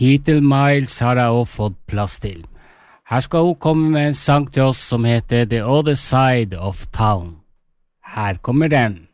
Hittil Miles har jeg også fått plass til. Her skal hun komme med en sang til oss som heter The Other Side of Town. Her kommer den.